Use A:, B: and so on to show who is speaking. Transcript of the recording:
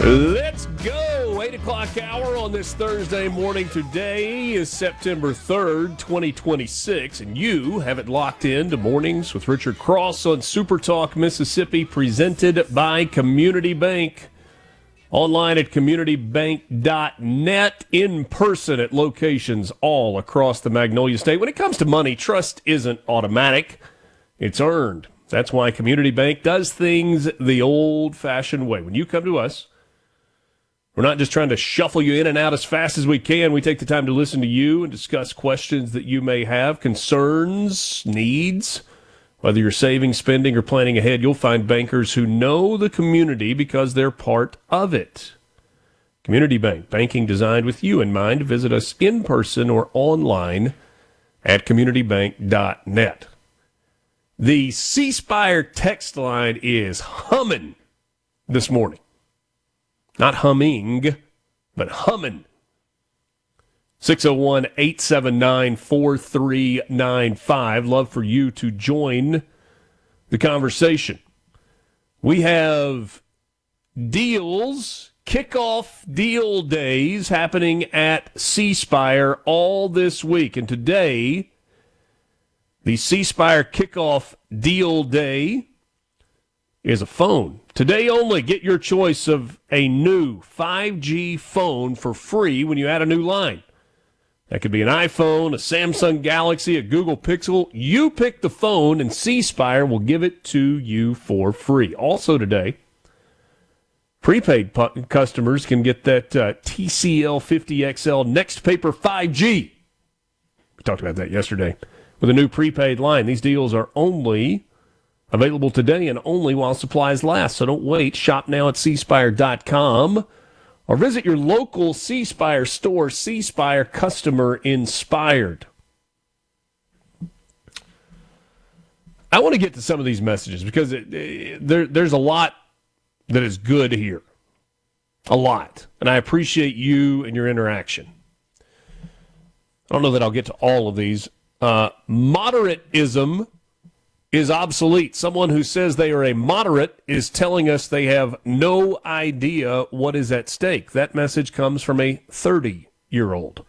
A: Let's go! 8 o'clock hour on this Thursday morning. Today is September 3rd, 2026, and you have it locked in to Mornings with Richard Cross on Super Talk Mississippi, presented by Community Bank. Online at communitybank.net, in person at locations all across the Magnolia State. When it comes to money, trust isn't automatic. It's earned. That's why Community Bank does things the old-fashioned way. When you come to us, we're not just trying to shuffle you in and out as fast as we can. We take the time to listen to you and discuss questions that you may have, concerns, needs. Whether you're saving, spending, or planning ahead, you'll find bankers who know the community because they're part of it. Community Bank, banking designed with you in mind. Visit us in person or online at communitybank.net. The C Spire text line is humming this morning. Not humming, but humming. 601-879-4395. Love for you to join the conversation. We have deals, kickoff deal days happening at C Spire all this week. And today, the C Spire kickoff deal day is a phone. Today only, get your choice of a new 5G phone for free when you add a new line. That could be an iPhone, a Samsung Galaxy, a Google Pixel. You pick the phone, and C Spire will give it to you for free. Also today, prepaid customers can get that TCL 50XL Next Paper 5G. We talked about that yesterday. With a new prepaid line, these deals are only available today and only while supplies last. So don't wait. Shop now at cspire.com or visit your local C Spire store. C Spire, customer inspired. I want to get to some of these messages because there's a lot that is good here. A lot. And I appreciate you and your interaction. I don't know that I'll get to all of these. Moderatism is obsolete. Someone who says they are a moderate is telling us they have no idea what is at stake. That message comes from a 30-year-old.